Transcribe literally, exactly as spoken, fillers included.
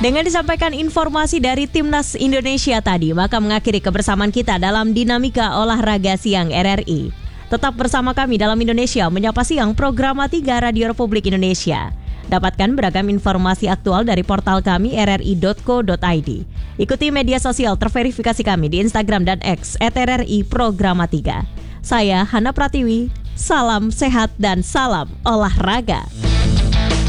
Dengan disampaikan informasi dari Timnas Indonesia tadi, maka mengakhiri kebersamaan kita dalam Dinamika Olahraga Siang R R I. Tetap bersama kami dalam Indonesia Menyapa Siang, program tiga Radio Republik Indonesia. Dapatkan beragam informasi aktual dari portal kami r r i dot co dot i d. Ikuti media sosial terverifikasi kami di Instagram dan X et r r i programa tiga. Saya Hana Pratiwi, salam sehat dan salam olahraga.